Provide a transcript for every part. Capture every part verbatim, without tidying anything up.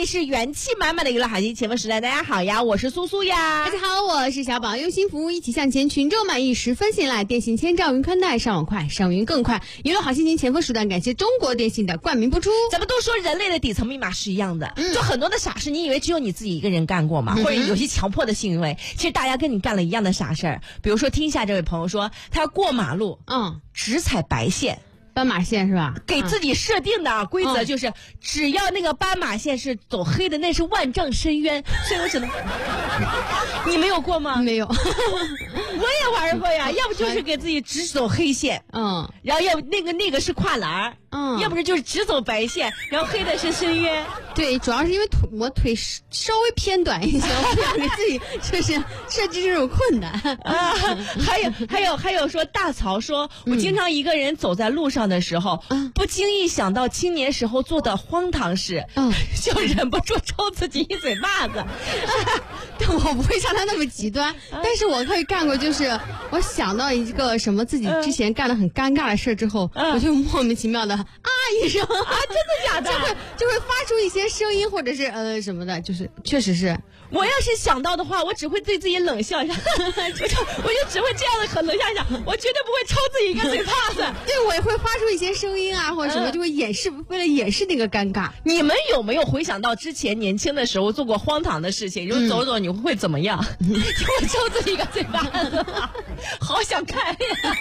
是元气满满的娱乐好心前锋时代，大家好呀，我是苏苏呀。 大家好，我是小宝，用心服务，一起向前，群众满意，十分信赖，电信千兆云宽带，上网快，上云更快。娱乐好心情前锋时段，感谢中国电信的冠名播出。 咱们都说人类的底层密码是一样的，嗯、就很多的傻事，你以为只有你自己一个人干过吗？嗯、或者有些强迫的行为，其实大家跟你干了一样的傻事儿。比如说，听一下这位朋友说，他要过马路，嗯，只踩白线。 斑马线是吧？ 给自己设定的规则就是，只要那个斑马线是走黑的，那是万丈深渊。所以我只能，你没有过吗？ 没有， 我也玩过呀。要不就是给自己只走黑线，嗯，然后要不那个那个是跨栏，嗯，要不是就是只走白线，然后黑的是深渊。 对，主要是因为腿我腿稍微偏短一些，我不想给自己就是设置这种困难啊。还有还有还有说，大曹说，我经常一个人走在路上的时候，嗯、不经意想到青年时候做的荒唐事，嗯，就忍不住抽自己一嘴巴子。 但我不会像他那么极端，啊、但是我可以干过，就是我想到一个什么自己之前干的很尴尬的事之后，嗯、我就莫名其妙的啊一声啊，真的假的？ 就会就会发出一些声音或者是呃什么的，就是确实是。 我要是想到的话，我只会对自己冷笑一下，我就我就只会这样的很冷笑一下，我绝对不会抽自己一个嘴巴子。 对，我也会发出一些声音啊，或者什么，就会掩饰，为了掩饰那个尴尬。 你们有没有回想到之前年轻的时候做过荒唐的事情？如果走走，你会怎么样？就会抽自己一个嘴巴子吗？好想看呀！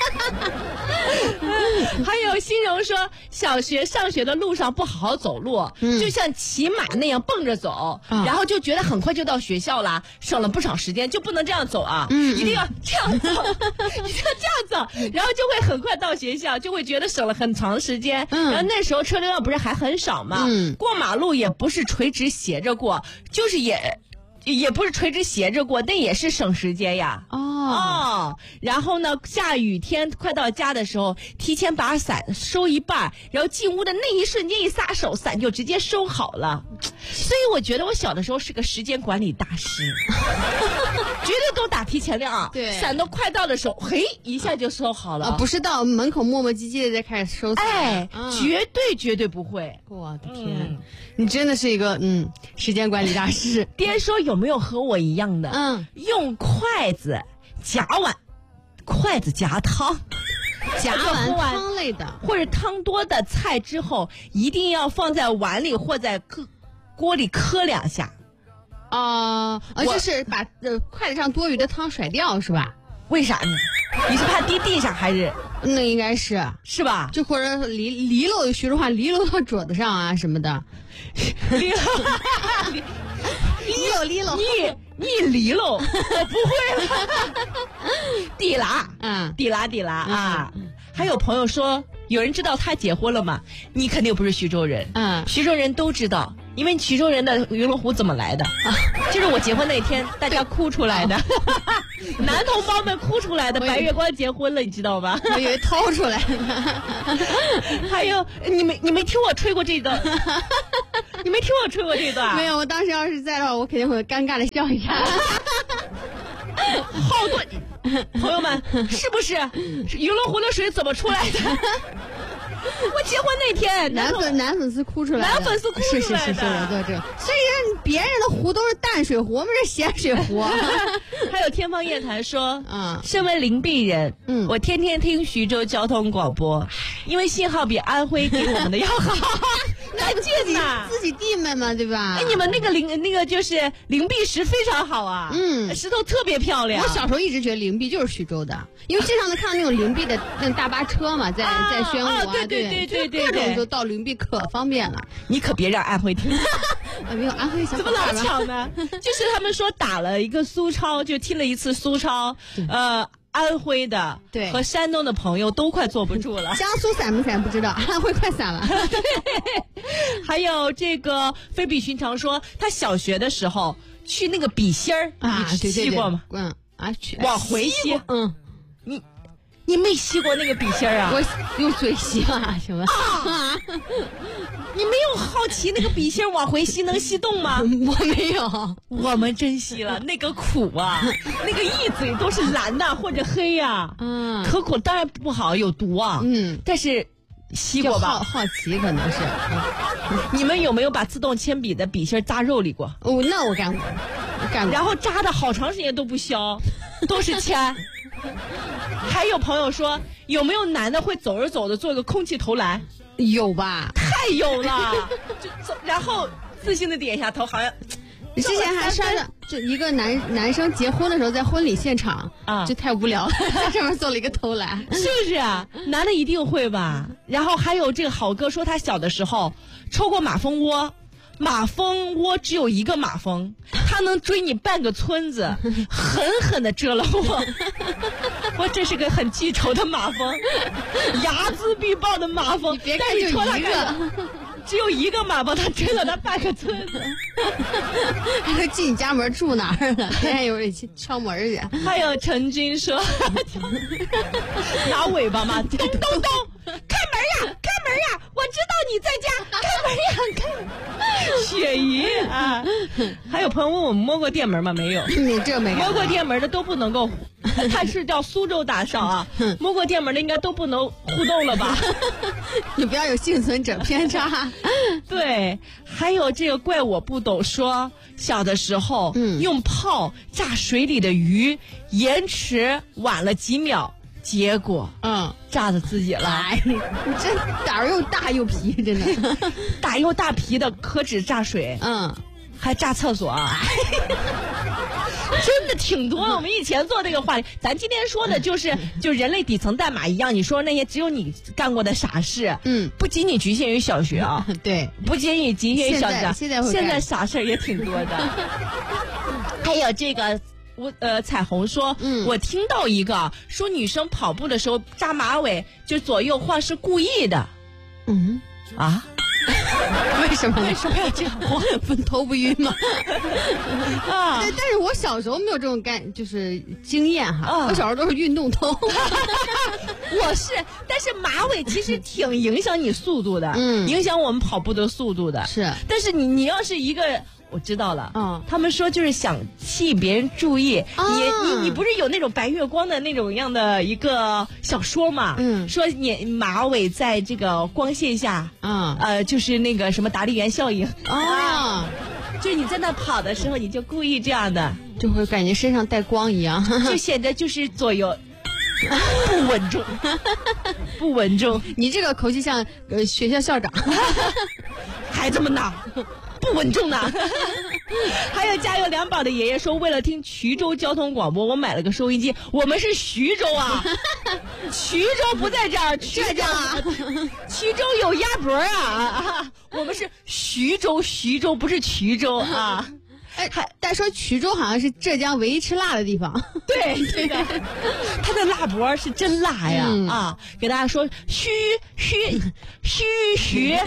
还有新荣说，小学上学的路上不好好走路，嗯、就像骑马那样蹦着走，嗯、然后就觉得很快就到学校了，省了不少时间，就不能这样走啊，嗯、一定要这样走，一定要这样走，然后就会很快到学校，就会觉得省了很长时间。嗯、然后那时候车流量不是还很少吗？嗯、过马路也不是垂直斜着过，就是也。也不是垂直斜着过，但也是省时间呀。哦哦，然后呢，下雨天快到家的时候，提前把伞收一半，然后进屋的那一瞬间一撒手，伞就直接收好了。所以我觉得我小的时候是个时间管理大师，绝对都打提前量啊。对，伞都快到的时候，嘿，一下就收好了。 啊，不是到门口磨磨唧唧的再开始收伞。 哎，嗯、绝对绝对不会。 我的天，嗯、你真的是一个嗯时间管理大师。 爹说有没有和我一样的？嗯，用筷子夹碗，筷子夹汤。 夹完汤类的或者汤多的菜之后，一定要放在碗里或在锅里磕两下。 啊、呃，就是把呃筷子上多余的汤甩掉，是吧？ 为啥呢？你是怕滴地上还是？ 那应该是是吧？ 就或者离离漏，学着话离漏到桌子上啊什么的。 离漏， 离漏离漏， 你你离漏，我不会了。地拉，嗯，地拉地拉啊。嗯、还有朋友说，有人知道他结婚了吗？你肯定不是徐州人，嗯，徐州人都知道。因为徐州人的鱼龙湖怎么来的？啊、就是我结婚那天大家哭出来的，男同胞们哭出来的。白月光结婚了，你知道吧？ 我以为掏出来的。 还有，你没你没听我吹过这段？你没听我吹过这段？ 没有，我当时要是在的话，我肯定会尴尬的笑一下。 好多朋友们，是不是鱼龙湖的水怎么出来的？我结婚那天， 男粉男粉丝哭出来的， 男粉丝哭出来的， 是是是是，我做这。虽然别人的湖都是淡水湖，我们是咸水湖。 还有天方夜谭说，嗯，身为灵璧人，嗯，我天天听徐州交通广播，因为信号比安徽给我们的要好。来劲呐， 自己弟妹嘛，对吧？ 哎，你们那个灵那个就是灵璧石非常好啊，嗯，石头特别漂亮。 我小时候一直觉得灵璧就是徐州的，因为经常能看到那种灵璧的那种大巴车嘛，在、啊、在宣武啊， 啊对对对对对， 各种就到灵璧可方便了。 你可别让安徽听。 没有安徽想怎么老抢呢？就是他们说打了一个苏超，就听了一次苏超，呃。安徽的对和山东的朋友都快坐不住了。 江苏散不散不知道，安徽快散了。 还有这个非比寻常说，他小学的时候去那个笔芯儿啊，你吸过吗？ 嗯啊，去往回吸。 嗯， 你你没吸过那个笔芯儿啊？ 我用嘴吸啊，什么？ 啊！你没有好奇那个笔芯往回吸能吸动吗？ 我没有， 我们真吸了，那个苦啊，那个一嘴都是蓝的或者黑呀、啊，嗯，可苦，当然不好，有毒啊，嗯，但是吸过吧？ 好好奇可能是。 嗯、你们有没有把自动铅笔的笔芯扎肉里过？ 哦，那我干过，我干过。 然后扎的好长时间都不消，都是铅。还有朋友说，有没有男的会走着走着做一个空气投篮？ 有吧？ 太有了，就走，然后自信的点一下头，好像。 之前还刷着，就一个男男生结婚的时候，在婚礼现场啊，就太无聊了，在上面做了一个投篮， 是不是啊？男的一定会吧？然后还有这个好哥说，他小的时候抽过马蜂窝，马蜂窝只有一个马蜂，他能追你半个村子，狠狠的蛰了我。我这是个很记仇的马蜂，睚眦必报的马蜂。 你别看就一个。 只有一个马帮他追了他半个村子， 还是进你家门住哪儿了？天天有人去敲门去。 还有陈军说，拿尾巴嘛，咚咚咚，开门呀，开门呀！我知道你在家，开门呀，开门。雪姨啊，还有朋友问我们摸过电门吗？没有， 你这没摸过电门的都不能够。他是叫苏州大少啊，摸过电门的应该都不能互动了吧？ 你不要有幸存者偏差。 对，还有这个怪我不懂说，小的时候、嗯、用炮炸水里的鱼，延迟晚了几秒，结果嗯炸着自己了。 哎，你真胆儿又大又皮，真的大又大皮的可止炸水，嗯，还炸厕所啊。真的挺多的，我们以前做这个话题，咱今天说的就是就人类底层代码一样，你说那些只有你干过的傻事，嗯，不仅仅局限于小学啊， 对， 不仅仅局限于小学， 现在现在傻事也挺多的。还有这个我呃彩虹说、嗯、我听到一个说女生跑步的时候扎马尾就左右晃是故意的。 嗯啊为什么为什么要这样晃？ 不头不晕吗？啊！对，但是我小时候没有这种干，就是经验哈。啊、我小时候都是运动头。 我是，但是马尾其实挺影响你速度的，嗯，影响我们跑步的速度的。 是， 但是你你要是一个。我知道了，嗯，他们说就是想吸引别人注意，啊、你你你不是有那种白月光的那种样的一个小说嘛？嗯，说你马尾在这个光线下，啊、嗯，呃，就是那个什么达利园效应啊，就是你在那跑的时候，你就故意这样的， 就会感觉身上带光一样， 就显得就是左右不稳重，不稳重。 你这个口气像呃学校校长， 孩子们呐。不稳重呢。还有加油两宝的爷爷说，为了听衢州交通广播，我买了个收音机。我们是徐州啊，衢州不在这儿，浙江啊，衢州有鸭脖啊啊！我们是徐州，徐州不是衢州啊。 哎，还但说衢州好像是浙江唯一吃辣的地方。 对对的，它的辣脖是真辣呀、嗯、啊！给大家说，嘘嘘嘘嘘。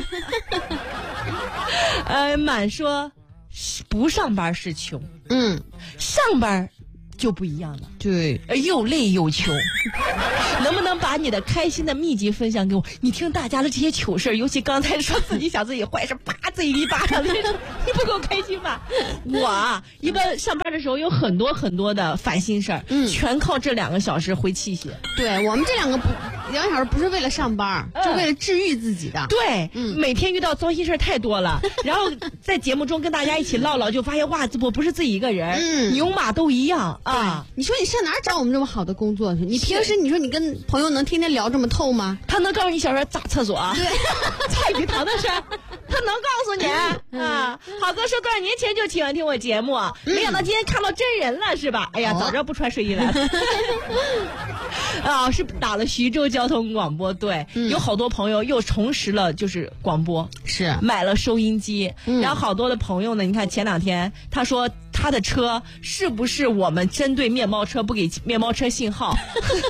呃，满说不上班是穷，嗯，上班就不一样了， 对， 又累又穷。能不能把你的开心的秘籍分享给我？你听大家的这些糗事，尤其刚才说自己想自己坏事，啪自己一巴掌，你不够开心吧？我啊，一般上班的时候有很多很多的烦心事儿，嗯，全靠这两个小时回气血。 对，我们这两个不两个小时不是为了上班，嗯、就为了治愈自己的。 对，嗯，每天遇到糟心事儿太多了，然后在节目中跟大家一起唠唠，就发现哇，我不是自己一个人，嗯，牛马都一样啊。 你说你上哪儿找我们这么好的工作去？你平时你说你跟朋友能天天聊这么透吗？ 他能告诉你小时候砸厕所，对，蔡雨堂的事，他能告诉你啊。好哥说多少年前就喜欢听我节目，嗯、没想到今天看到真人了，是吧？哎呀，早知道不穿睡衣来了。啊，是打了徐州交通广播，对，嗯、有好多朋友又重拾了就是广播， 是买了收音机，嗯、然后好多的朋友呢，你看前两天他说。他的车是不是我们针对面包车不给面包车信号？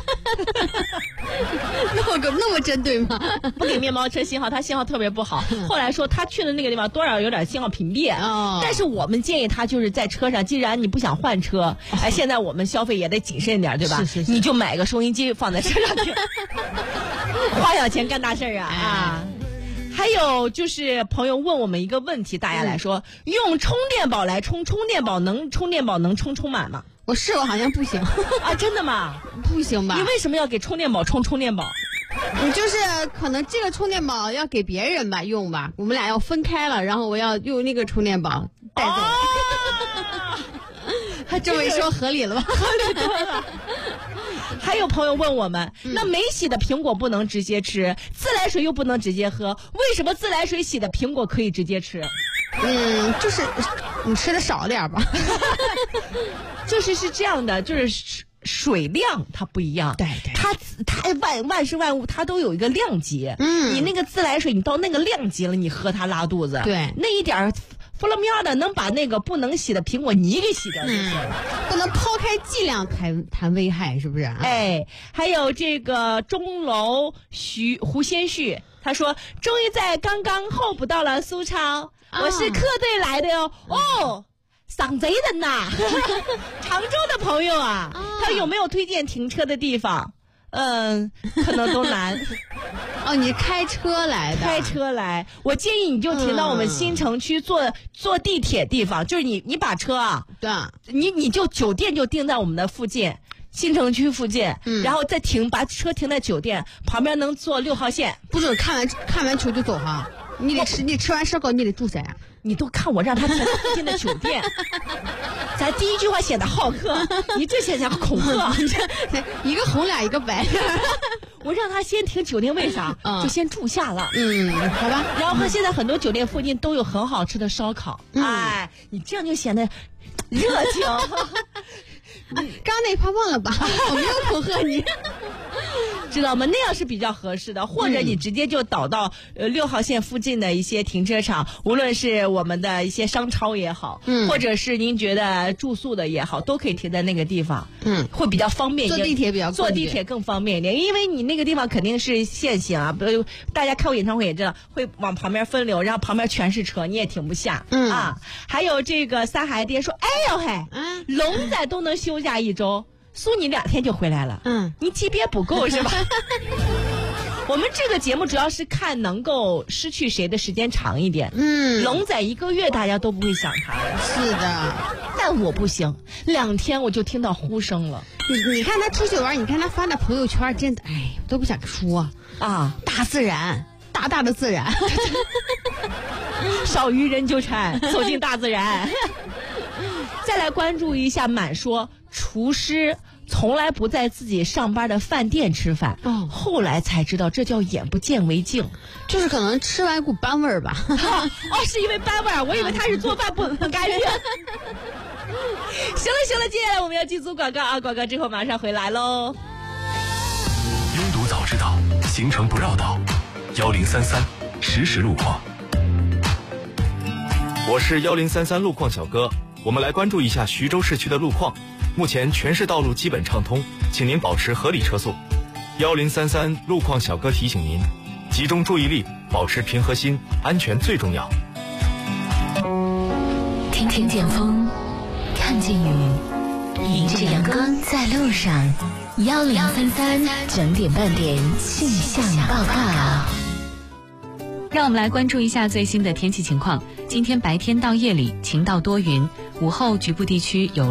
那么个那么针对吗？ 不给面包车信号，他信号特别不好。后来说他去的那个地方多少有点信号屏蔽。哦。但是我们建议他就是在车上，既然你不想换车，哎，现在我们消费也得谨慎点，对吧？ 是是是。 你就买个收音机放在车上去，花小钱干大事啊啊！还有就是朋友问我们一个问题，大家来说，嗯、用充电宝来充，充电宝能充电宝能充充满吗？ 我试过，好像不行啊，真的吗？ 不行吧？ 你为什么要给充电宝充充电宝？ 你就是可能这个充电宝要给别人吧用吧，我们俩要分开了，然后我要用那个充电宝带走。哦、他这么一说合理了吧？ 合理多了。还有朋友问我们，那没洗的苹果不能直接吃，自来水又不能直接喝，为什么自来水洗的苹果可以直接吃？ 嗯，就是你吃的少点吧。 就是是这样的，就是水量它不一样， 对对， 它它万万事万物它都有一个量级。 嗯， 你那个自来水，你到那个量级了，你喝它拉肚子。 对， 那一点弗拉喵的能把那个不能洗的苹果泥给洗掉就行了。 不能抛开剂量谈谈危害，是不是？ 哎，还有这个钟楼徐胡先煦，他说终于在刚刚候补到了苏超，啊、我是客队来的哟。哦。赏贼人呐、啊！常州的朋友啊，他有没有推荐停车的地方？嗯，可能都难。 哦，你开车来的？ 开车来，我建议你就停到我们新城区坐、嗯、坐地铁地方，就是你你把车啊， 对， 你你就酒店就定在我们的附近，新城区附近，嗯、然后再停，把车停在酒店旁边，能坐六号线。 不准看完看完球就走哈，你得吃，你吃完烧烤你得住下呀。 你都看我让他停附近的酒店，咱第一句话显得好客，你这显得恐吓， 一个红脸一个白脸。 我让他先停酒店，为啥？嗯、就先住下了。 嗯，好吧。 然后现在很多酒店附近都有很好吃的烧烤，嗯、哎，你这样就显得热情。 刚刚那一趴忘了吧？我没有恐吓你。 知道吗？那样是比较合适的，或者你直接就导到呃六号线附近的一些停车场，无论是我们的一些商超也好，嗯，或者是您觉得住宿的也好，都可以停在那个地方，嗯，会比较方便一点。 坐地铁比较坐地铁更方便一点，因为你那个地方肯定是限行啊，比如大家看过演唱会也知道，会往旁边分流，然后旁边全是车，你也停不下，嗯啊。还有这个三孩爹说，哎呦嘿，嗯，龙仔都能休假一周。苏你两天就回来了，嗯，你级别不够是吧？我们这个节目主要是看能够失去谁的时间长一点，嗯，龙仔一个月大家都不会想他了， 是的， 但我不行，两天我就听到呼声了。 你你看他出去玩，你看他发的朋友圈，真的，哎，我都不想说啊，大自然，大大的自然， 少于人纠缠，走进大自然。再来关注一下满说厨师从来不在自己上班的饭店吃饭，哦，后来才知道这叫眼不见为净， 就是可能吃完一股斑味儿吧。 哦，是因为斑味儿，我以为他是做饭不不干净。行了行了，接下来我们要进组广告啊，广告之后马上回来喽。 拥堵早知道，行程不绕道，幺零三三实时路况。 我是幺零三三路况小哥，我们来关注一下徐州市区的路况。目前全市道路基本畅通，请您保持合理车速。幺零三三路况小哥提醒您，集中注意力，保持平和心，安全最重要。 听听见风，看见雨，迎着阳光在路上。幺零三三整点半点气象报告。 让我们来关注一下最新的天气情况。今天白天到夜里晴到多云，午后局部地区有